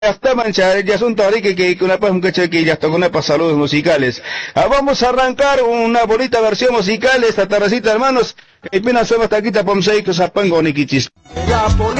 Ya está manchada, ya son taurique que una paz un cacho que ya está con una saludos musicales. Vamos a arrancar una bonita versión musical esta tardecita, hermanos. Y pena somos taquita pomseitos a pango niquichis.